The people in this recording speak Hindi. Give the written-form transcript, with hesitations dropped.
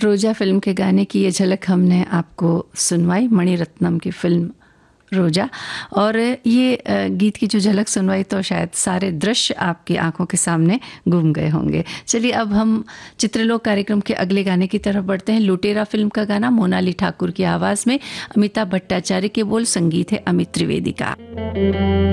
रोजा फिल्म के गाने की ये झलक हमने आपको सुनवाई, मणिरत्नम की फिल्म रोजा। और ये गीत की जो झलक सुनवाई तो शायद सारे दृश्य आपकी आंखों के सामने घूम गए होंगे। चलिए अब हम चित्रलोक कार्यक्रम के अगले गाने की तरफ बढ़ते हैं। लुटेरा फिल्म का गाना, मोनाली ठाकुर की आवाज़ में, अमिताभ भट्टाचार्य के बोल, संगीत है अमित त्रिवेदी का।